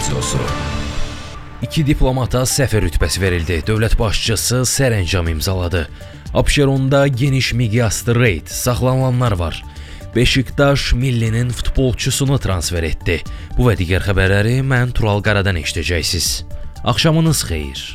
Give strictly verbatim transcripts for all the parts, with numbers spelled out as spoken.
Radiosu. İki diplomata səfir rütbəsi verildi. Dövlət başçısı sərəncam imzaladı. Abşeronda geniş miqyaslı reyd, saxlanılanlar var. Beşiktaş millinin futbolçusunu transfer etdi. Bu və digər xəbərləri mən Tural Qaradan eşidəcəksiniz. Axşamınız xeyir.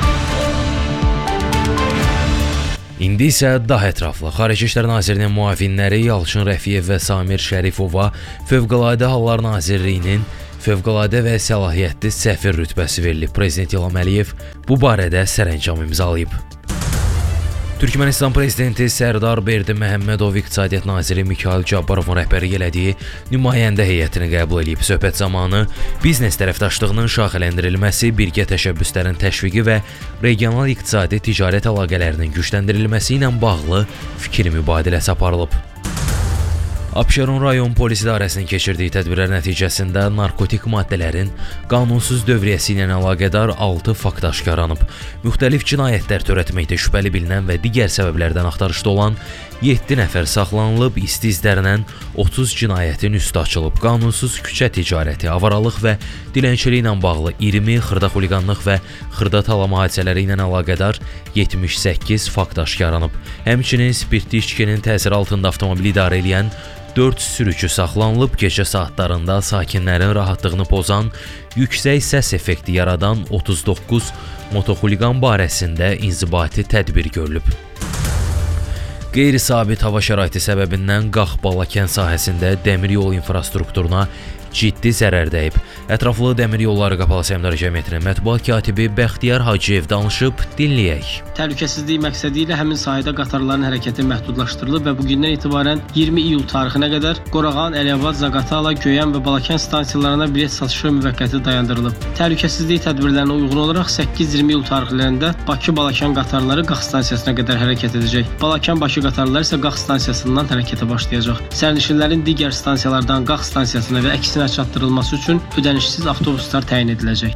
İndi isə daha ətraflı Xarici İşlər Nazirinin müavinləri Yalçın Rəfiyev və Samir Şərifova Fövqəladə Hallar Nazirliyinin fövqəladə və səlahiyyətli səfir rütbəsi verilib. Prezident İlham Əliyev bu barədə sərəncam imzalayıb. Türkmənistan prezidenti Sərdar Berdi Məhəmmədov İqtisadiyyat naziri Mikhail Cabbarovun rəhbərlik elədiyi nümayəndə heyətini qəbul edib. Söhbət zamanı biznes tərəfdaşlığının şaxələndirilməsi, birgə təşəbbüslərin təşviqi və regional iqtisadi ticarət əlaqələrinin gücləndirilməsi ilə bağlı fikir mübadiləsi aparılıb. Abşeron rayon polis idarəsinin keçirdiyi tədbirlər nəticəsində narkotik maddələrin qanunsuz dövriyyəsi ilə əlaqədar altı fakt aşkarlanıb. Müxtəlif cinayətlər törətməkdə şübhəli bilinən və digər səbəblərdən axtarışda olan yeddi nəfər saxlanılıb, isti izlərlə otuz cinayətin üstü açılıb. Qanunsuz küçə ticarəti, avaralıq və dilənçilik ilə bağlı iyirmi, xırda xuliqanlıq və xırda talama hadisələri ilə əlaqədar yetmiş səkkiz fakt aşkarlanıb. Həmçinin spirtli içkinin təsiri altında avtomobil idarə edən dörd sürücü saxlanılıb. Gecə saatlarında sakinlərin rahatlığını pozan, yüksək səs effekti yaradan otuz doqquz motoxuliqan barəsində inzibati tədbir görülüb. Qeyri-sabit hava şəraiti səbəbindən Qax-Balakən sahəsində dəmir yol infrastrukturuna ciddi zərər dəyib. Ətraflı Dəmir Yolları Qapalı Səhmdar Cəmiyyətinin mətbuat katibi Bəxtiyar Hacıyev danışıb, dinləyək. Təhlükəsizlik məqsədi ilə həmin sahədə qatarların hərəkəti məhdudlaşdırılıb və bugündən etibarən iyirmi iyul tarixinə qədər Qorağan, Əliabad, Zaqatala, Göyən və Balakən stansiyalarına bilet satışı müvəqqəti dayandırılıb. Təhlükəsizlik tədbirlərinə uyğun olaraq səkkiz iyirmi iyul tarixlərində Bakı-Balakən qatarları Qax stansiyasına qədər hərəkət edəcək. Balakən-Bakı qatarları isə Qax stansiyasından hərəkətə başlayacaq. Sərnişinlərin digər stansiyalardan Qax stansiyasına və əksinə çatdırılması üçün ödənişsiz avtobuslar təyin ediləcək.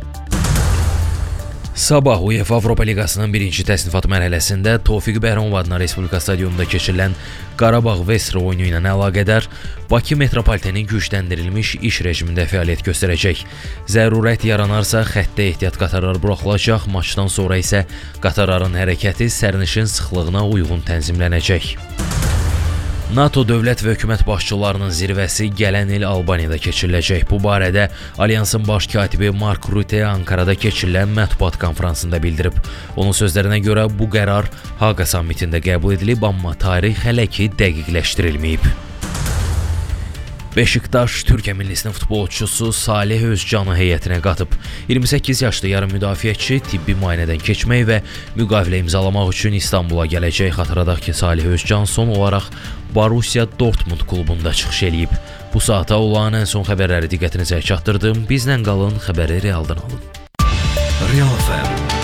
Sabah UEFA Avropa Liqasının birinci təsnifat mərhələsində Tofiq Bəhramov adına Respublika stadionunda keçirilən Qarabağ-Vestre oyunu ilə əlaqədar Bakı metropolitenin gücləndirilmiş iş rejimində fəaliyyət göstərəcək. Zərurət yaranarsa xəttə ehtiyat qatarlar buraxılacaq, maçdan sonra isə qatarların hərəkəti sərnişin sıxlığına uyğun tənzimlənəcək. NATO dövlət və hökumət başçılarının zirvəsi gələn il Albaniyada keçiriləcək. Bu barədə Alyansın baş katibi Mark Rutte Ankarada keçirilən mətbuat konfransında bildirib. Onun sözlərinə görə bu qərar Haqa sammitində qəbul edilib, amma tarix hələ ki dəqiqləşdirilməyib. Beşiktaş Türkiyə millisinin futbolçusu Salih Özcanı heyətinə qatıb. iyirmi səkkiz yaşlı yarım müdafiəçi tibbi müayinədən keçmək və müqavilə imzalamaq üçün İstanbula gələcək. Xatırladaq ki, Salih Özcan son olaraq Borussia Dortmund klubunda çıxış eləyib. Bu saata olan ən son xəbərləri diqqətinizə çatdırdım. Bizlə qalın, xəbəri realdan alın. Real F M